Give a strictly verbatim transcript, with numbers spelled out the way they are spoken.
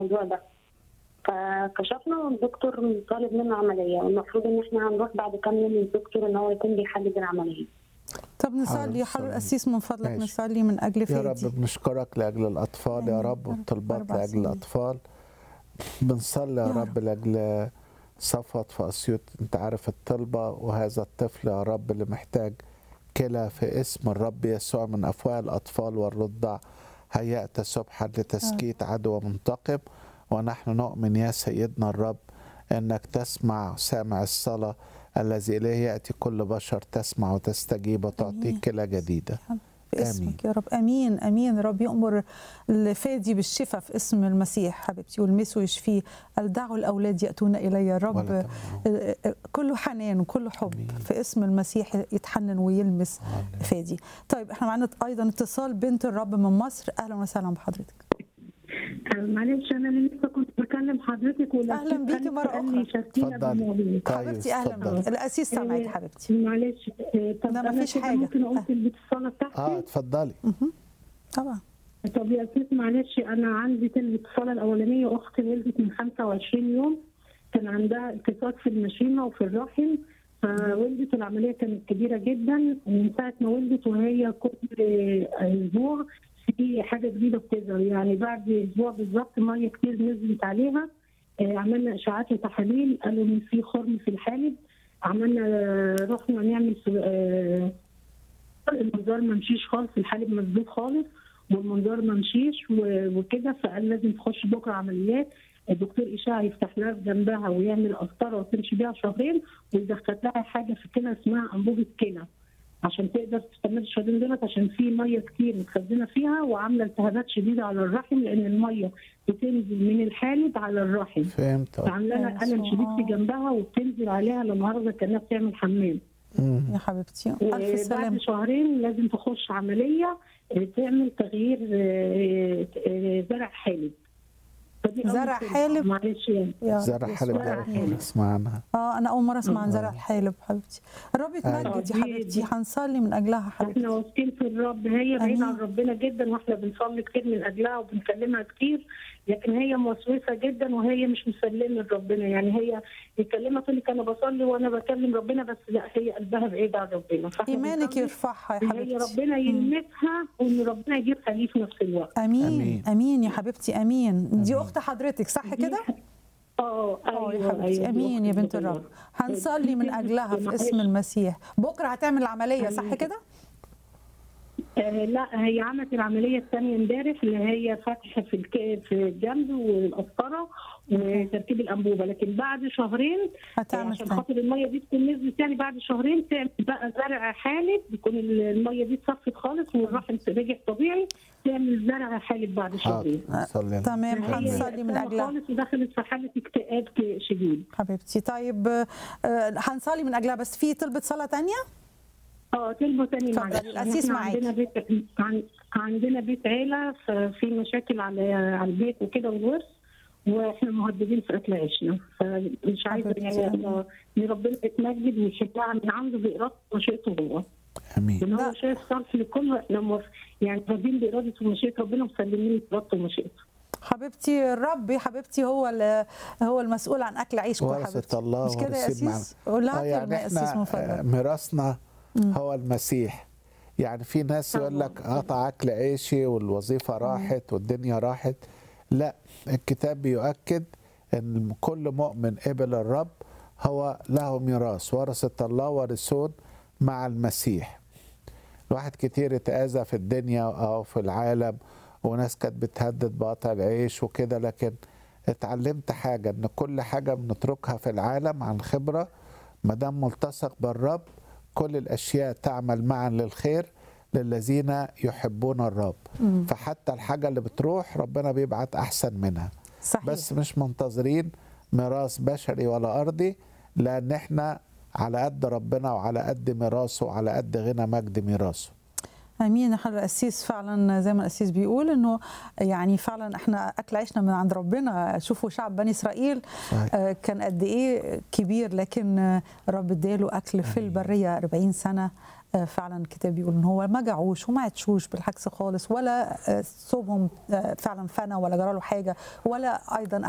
الموضوع ده. فكشفنا والدكتور طالب منا عمليه، والمفروض ان احنا هنروح بعد كام يوم للدكتور ان هو يكون بيحدد العمليه. طب نصلي حضرة القسيس من فضلك، ماشي. نصلي من أجل يا رب فادي. بنشكرك لأجل الأطفال يا آمين. رب، والطلبات أربع لأجل سنين. الأطفال. بنصلي يا يا رب لأجل صفوت في أسيوط، أنت عارف الطلبة، وهذا الطفل يا رب اللي محتاج كلى في اسم الرب يسوع من أفواه الأطفال والرضع هيأت سبحا لتسكيت عدو منتقم. ونحن نؤمن يا سيدنا الرب أنك تسمع سامع الصلاة الذي إليه يأتي كل بشر، تسمع وتستجيب وتعطيك آمين. كلى جديدة. باسمك يا رب. امين امين. رب يأمر الفادي بالشفاء في اسم المسيح حبيبتي، والمسه يشفيه. دعوا الاولاد ياتون الي يا رب، ولا كله حنان وكله حب. أمين. في اسم المسيح يتحنن ويلمس آمين. فادي. طيب احنا معانا ايضا اتصال بنت الرب من مصر. اهلا وسهلا بحضرتك. معلش انا لسه كنت بكلم حضرتك ولا أهلاً بيكي مرة أخرى. اتفضلي. طيب، حبيبتي اهلا اتفضلي. بك. القسيس سامعك حبيبتي. معلش آه، طب لا، انا مفيش كده حاجة. ممكن اقول آه. كلمه الصلاه بتاعتي؟ اه اتفضلي. طبعا. طب يا سيدي معلش، انا عندي كلمه الصلاه الاولانيه. اختي ولدت من خمسة وعشرين يوم، كان عندها التقاط في المشيمه وفي الرحم، فولدت. العمليه كانت كبيره جدا، ومن ساعه ما ولدت وهي كل اسبوع في حاجه جديده بتظهر. يعني بعد اسبوع بالظبط ميه كتير نزلت عليها. آه، عملنا اشاعات وتحاليل، قالوا ان في خرم في الحالب. عملنا آه، رحنا نعمل آه، المنظار ما مشيش خالص، الحالب مسدود خالص والمنظار ما مشيش و- وكده. فقال لازم تخش بكره عمليات. الدكتور اشاعه يفتح لها جنبها ويعمل قسطره وتمشي بيها شهرين، ويدخل لها حاجه في الكلى اسمها انبوبه كلى عشان تقدر تستمر الشهرين دولت، عشان في ميه كتير متخزنه فيها وعامله التهابات شديده على الرحم، لان الميه بتنزل من الحالب على الرحم. فهمت. فعامله لها الم شديد في جنبها وبتنزل عليها لمؤاخذه كانها بتعمل حمام. مم. يا حبيبتي الف وبعد سلامه. شهرين لازم تخش عمليه آه، تعمل تغيير آه، آه، زرع حالب. فدي أول زرع كلمة. حالب؟ معلش يعني. يا زرع رب حالب يسوع. ده أول مرة أسمع عنها. اه انا اول مره اسمع عن زرع الحالب حبيبتي. الرب يتمجد يا دي- حبيبتي، دي- هنصلي من اجلها احنا حبيبتي. واثقين في الرب، هي بعيده آمين. عن ربنا جدا، واحنا بنصلي كتير من اجلها وبنكلمها كتير، لكن هي موسوسه جدا وهي مش مسلمه لربنا. يعني هي يكلمها تقول لك انا بصلي وانا بكلم ربنا، بس لا، هي قلبها بعيد عن ربنا. فاحنا ايمانك بنصلي يرفعها يا إن هي حبيبتي. ربنا يلمسها وان ربنا يجيب خليه في نفس الوقت. امين آمين. امين يا حبيبتي. امين. دي اخت حضرتك صح كده؟ اه اه يا ايوه حبيبتي. ايوه دي امين يا أختي بنت الصغيرة. الرب. هنصلي من اجلها في اسم معلش. المسيح. بكره هتعمل عمليه صح كده؟ آه لا، هي عملت العمليه الثانيه امبارح، اللي هي فتح في الك... في الجنب والقسطره وتركيب الانبوبه، لكن بعد شهرين آه، هتعمل عشان تاني. خاطر الميه دي تكون نزلت، يعني بعد شهرين تعمل بقى زرع حالب، يكون الميه دي اتصفت خالص والرحم رجع طبيعي، تعمل زرع حالب بعد شهرين. حاضر. نصلي. تمام، هي هنصلي من تعبانة اجلها خالص ودخلت في حاله اكتئاب شديد. حبيبتي. طيب آه، هنصلي من اجلها، بس في طلبة صلاة تانية؟ اه طلبه تاني. اتفضلي، معلش القسيس احنا معاكي. عندنا بيت عن... عندنا بيت عيله، ففي مشاكل على على البيت وكده والورث، واحنا مهددين في قتل عيشنا، فمش عايزه حبيبتي. يعني إن- ان ربنا يتمجد ويشجعها من عنده بارادته ومشيئته هو. امين. ان لا. هو شايف صرف لكل، احنا موافق- يعني راضيين بارادته ومشيئه ربنا ومسلمين بارادته ومشيئته. حبيبتي الرب يا حبيبتي هو ال- هو المسؤول عن اكل عيشكم يا ورثة حبيبتي. الله مش كده يا ورثين معنا. اسيس؟ قولها اه يعني كلمه يا اسيس من احنا آه، فضلك. ميراثنا هو المسيح. يعني في ناس يقول لك قطع اكل عيشي والوظيفه راحت والدنيا راحت. لا، الكتاب بيؤكد ان كل مؤمن قبل الرب هو له ميراث، ورثة الله وارثون مع المسيح. الواحد كتير اتأذى في الدنيا او في العالم، وناس كانت بتهدد بقطع العيش وكده، لكن اتعلمت حاجة، ان كل حاجة بنتركها في العالم عن خبرة ما دام ملتصق بالرب كل الاشياء تعمل معا للخير للذين يحبون الرب. مم. فحتى الحاجة اللي بتروح ربنا بيبعت احسن منها. صحيح. بس مش منتظرين ميراث بشري ولا ارضي، لان احنا على قد ربنا وعلى قد ميراثه وعلى قد غنى مجد ميراثه. امين. احنا القسيس فعلا زي ما القسيس بيقول انه يعني فعلا احنا اكل عيشنا من عند ربنا. شوفوا شعب بني اسرائيل آه كان قد ايه كبير، لكن آه الرب اداله اكل في البريه أربعين سنه. آه فعلا الكتاب بيقول ان هو ما جعوش وما عطشوش بالعكس خالص، ولا آه صوبهم آه فعلا فنى ولا جرى له حاجه، ولا ايضا